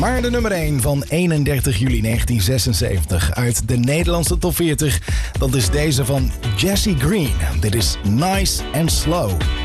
Maar de nummer 1 van 31 juli 1976 uit de Nederlandse top 40, dat is deze van Jesse Green. Dit is Nice and Slow.